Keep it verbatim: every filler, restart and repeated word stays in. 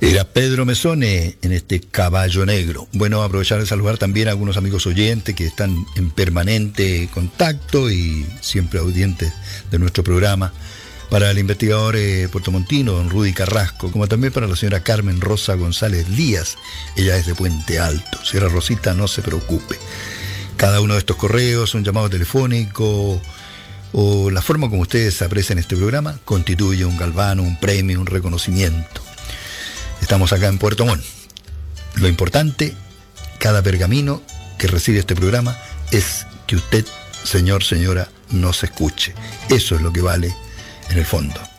Era Pedro Mesone en este Caballo Negro. Bueno, aprovechar de saludar también a algunos amigos oyentes que están en permanente contacto y siempre audientes de nuestro programa. Para el investigador eh, puertomontino, don Rudy Carrasco, como también para la señora Carmen Rosa González Díaz. Ella es de Puente Alto. Señora Rosita, no se preocupe. Cada uno de estos correos, un llamado telefónico o la forma como ustedes aprecian este programa, constituye un galvano, un premio, un reconocimiento. Estamos acá en Puerto Montt. Lo importante, cada pergamino que recibe este programa es que usted, señor, señora, nos escuche. Eso es lo que vale en el fondo.